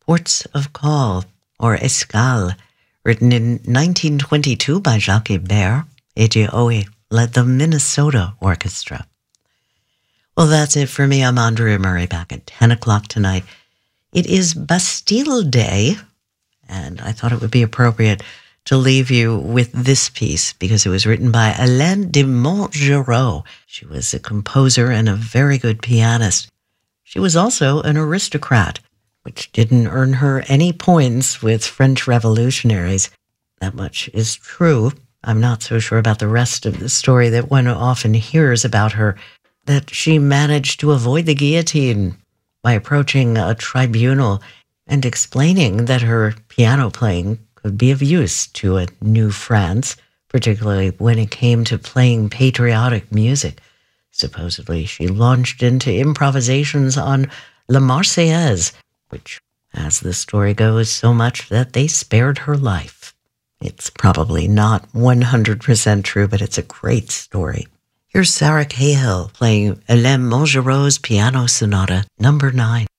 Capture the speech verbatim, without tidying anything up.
Ports of Call, or Escale, written in nineteen twenty-two by Jacques Hebert. Eiji Oe led the Minnesota Orchestra. Well, that's it for me. I'm Andrea Murray, back at ten o'clock tonight. It is Bastille Day, and I thought it would be appropriate to leave you with this piece because it was written by Hélène de Montgeroux. She was a composer and a very good pianist. She was also an aristocrat, which didn't earn her any points with French revolutionaries. That much is true. I'm not so sure about the rest of the story that one often hears about her, that she managed to avoid the guillotine by approaching a tribunal and explaining that her piano playing could be of use to a new France, particularly when it came to playing patriotic music. Supposedly, she launched into improvisations on La Marseillaise, which, as the story goes, so much that they spared her life. It's probably not one hundred percent true, but it's a great story. Here's Sarah Cahill playing Hélène Montgeroux's Piano Sonata number nine.